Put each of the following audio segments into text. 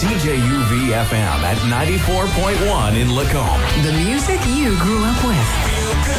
CJUV FM at 94.1 in Lacombe. The music you grew up with.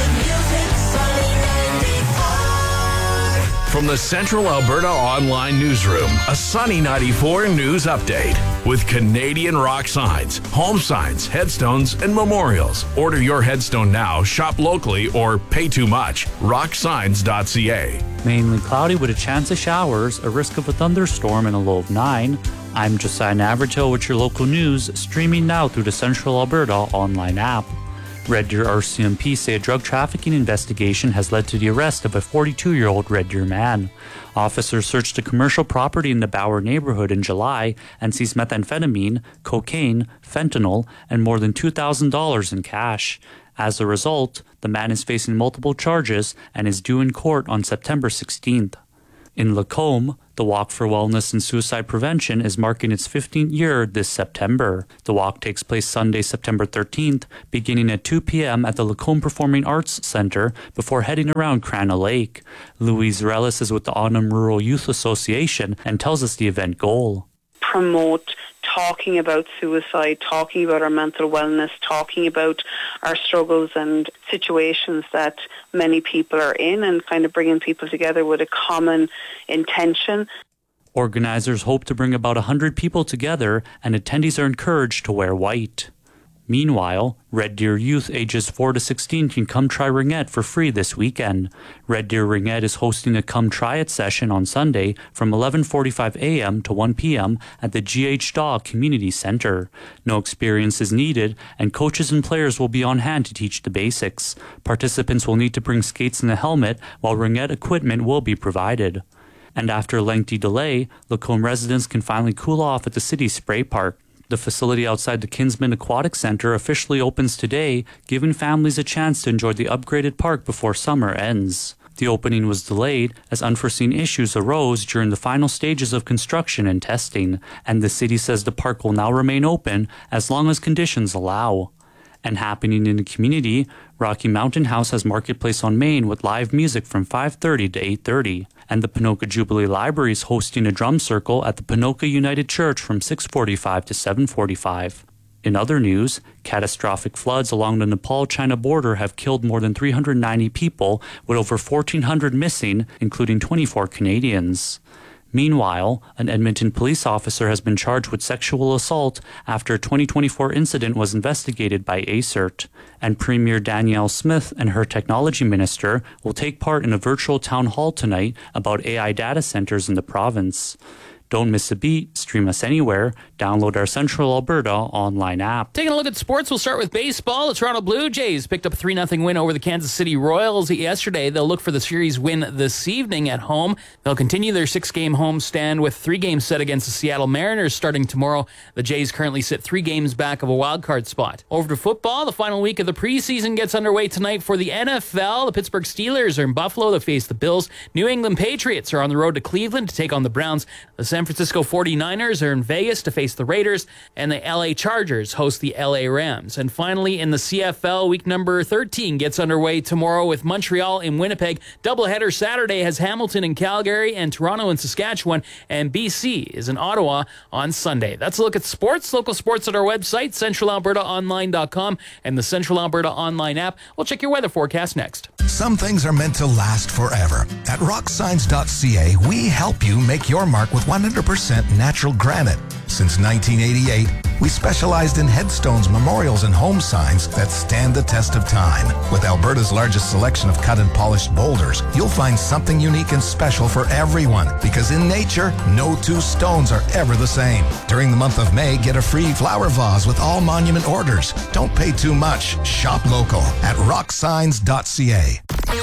From the Central Alberta Online Newsroom, a Sunny 94 news update with Canadian rock signs, home signs, headstones, and memorials. Order your headstone now, shop locally, or pay too much. Rocksigns.ca. Mainly cloudy with a chance of showers, a risk of a thunderstorm, and a low of 9. I'm Josiah Navratil with your local news, streaming now through the Central Alberta online app. Red Deer RCMP say a drug trafficking investigation has led to the arrest of a 42-year-old Red Deer man. Officers searched a commercial property in the Bauer neighborhood in July and seized methamphetamine, cocaine, fentanyl, and more than $2,000 in cash. As a result, the man is facing multiple charges and is due in court on September 16th. In Lacombe, the Walk for Wellness and Suicide Prevention is marking its 15th year this September. The walk takes place Sunday, September 13th, beginning at 2 p.m. at the Lacombe Performing Arts Centre before heading around Crana Lake. Louise Relis is with the Autumn Rural Youth Association and tells us the event goal. Promote talking about suicide, talking about our mental wellness, talking about our struggles and situations that many people are in, and kind of bringing people together with a common intention. Organizers hope to bring about 100 people together, and attendees are encouraged to wear white. Meanwhile, Red Deer youth ages 4 to 16 can come try Ringette for free this weekend. Red Deer Ringette is hosting a Come Try It session on Sunday from 11:45 a.m. to 1 p.m. at the G.H. Daw Community Center. No experience is needed, and coaches and players will be on hand to teach the basics. Participants will need to bring skates and a helmet, while Ringette equipment will be provided. And after a lengthy delay, Lacombe residents can finally cool off at the city's spray park. The facility outside the Kinsman Aquatic Center officially opens today, giving families a chance to enjoy the upgraded park before summer ends. The opening was delayed as unforeseen issues arose during the final stages of construction and testing, and the city says the park will now remain open as long as conditions allow. And happening in the community, Rocky Mountain House has Marketplace on Main with live music from 5:30 to 8:30. And the Ponoka Jubilee Library is hosting a drum circle at the Ponoka United Church from 6:45 to 7:45. In other news, catastrophic floods along the Nepal-China border have killed more than 390 people, with over 1,400 missing, including 24 Canadians. Meanwhile, an Edmonton police officer has been charged with sexual assault after a 2024 incident was investigated by ACERT. And Premier Danielle Smith and her technology minister will take part in a virtual town hall tonight about AI data centers in the province. Don't miss a beat. Stream us anywhere. Download our Central Alberta online app. Taking a look at sports, we'll start with baseball. The Toronto Blue Jays picked up a 3-0 win over the Kansas City Royals yesterday. They'll look for the series win this evening at home. They'll continue their 6-game homestand with 3 games set against the Seattle Mariners starting tomorrow. The Jays currently sit 3 games back of a wildcard spot. Over to football, the final week of the preseason gets underway tonight for the NFL. The Pittsburgh Steelers are in Buffalo to face the Bills. New England Patriots are on the road to Cleveland to take on the Browns. The San Francisco 49ers are in Vegas to face the Raiders, and the LA Chargers host the LA Rams. And finally, in the CFL, week number 13 gets underway tomorrow with Montreal in Winnipeg. Doubleheader Saturday has Hamilton in Calgary and Toronto in Saskatchewan, and BC is in Ottawa on Sunday. That's a look at sports. Local sports at our website, centralalbertaonline.com, and the Central Alberta Online app. We'll check your weather forecast next. Some things are meant to last forever. At rocksigns.ca, we help you make your mark with 100% natural granite. Since 1988, we specialized in headstones, memorials, and home signs that stand the test of time. With Alberta's largest selection of cut and polished boulders, you'll find something unique and special for everyone, because in nature, no 2 stones are ever the same. During the month of May, get a free flower vase with all monument orders. Don't pay too much. Shop local at rocksigns.ca.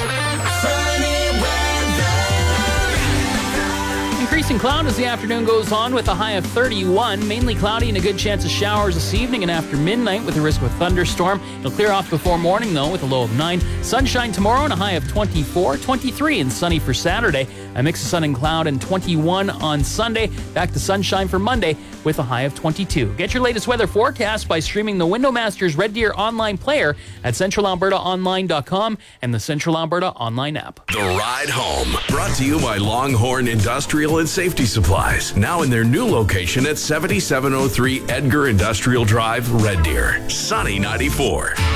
Increasing cloud as the afternoon goes on with a high of 31. Mainly cloudy and a good chance of showers this evening and after midnight with a risk of a thunderstorm. It'll clear off before morning though with a low of 9. Sunshine tomorrow and a high of 24. 23 and sunny for Saturday. a mix of sun and cloud, and 21 on Sunday. Back to sunshine for Monday with a high of 22. Get your latest weather forecast by streaming the Windowmasters Red Deer online player at centralalbertaonline.com and the Central Alberta online app. The Ride Home, brought to you by Longhorn Industrial and Safety Supplies. Now in their new location at 7703 Edgar Industrial Drive, Red Deer. Sunny 94.